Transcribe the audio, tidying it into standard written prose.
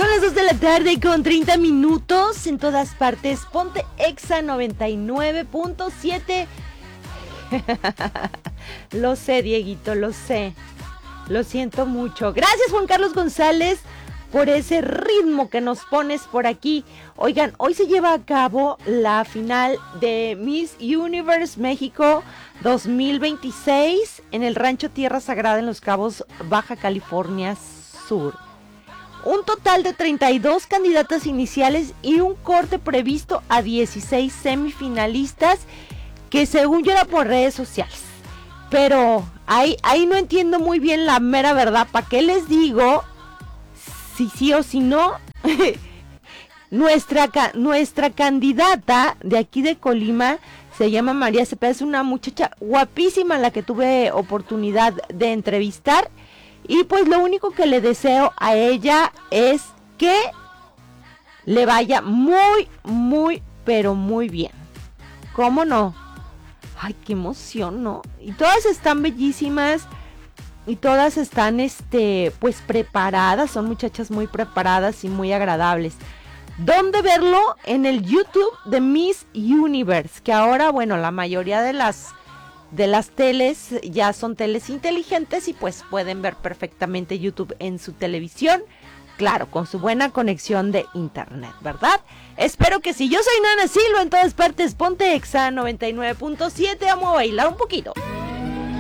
Son las 2 de la tarde con 30 minutos en todas partes. Ponte Exa 99.7. Lo sé, Dieguito, lo sé. Lo siento mucho. Gracias, Juan Carlos González, por ese ritmo que nos pones por aquí. Oigan, hoy se lleva a cabo la final de Miss Universe México 2026 en el Rancho Tierra Sagrada en Los Cabos, Baja California Sur. Un total de 32 candidatas iniciales y un corte previsto a 16 semifinalistas, que según yo era por redes sociales. Pero ahí no entiendo muy bien la mera verdad. ¿Para qué les digo si sí o si no? Nuestra candidata de aquí de Colima se llama María Cepeda. Es una muchacha guapísima, la que tuve oportunidad de entrevistar. Y pues lo único que le deseo a ella es que le vaya muy, muy, pero muy bien. ¿Cómo no? Ay, qué emoción, ¿no? Y todas están bellísimas y todas están, pues preparadas. Son muchachas muy preparadas y muy agradables. ¿Dónde verlo? En el YouTube de Miss Universe, que ahora, bueno, la mayoría de las teles ya son teles inteligentes y pues pueden ver perfectamente YouTube en su televisión, claro, con su buena conexión de internet, ¿verdad? Espero que sí. Yo soy Nana Silva, en todas partes, ponte Exa 99.7, vamos a bailar un poquito.